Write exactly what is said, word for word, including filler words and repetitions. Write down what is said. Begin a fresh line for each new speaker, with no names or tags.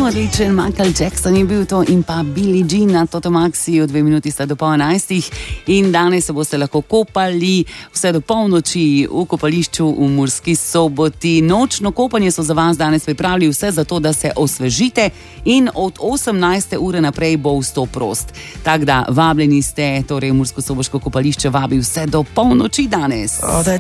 Odličen Michael Jackson je bil to in pa Billie Jean na Toto Maxi, v dve minuti sta do pol enajstih in danes se boste lahko kopali vse do polnoči v kopališču v Murski Soboti. Nočno kopanje so za vas danes pripravili vse za to, da se osvežite in od osemnajste ure naprej bo vstop prost. Tako da vabljeni ste, torej v Mursko Soboško kopališče vabi vse do polnoči danes.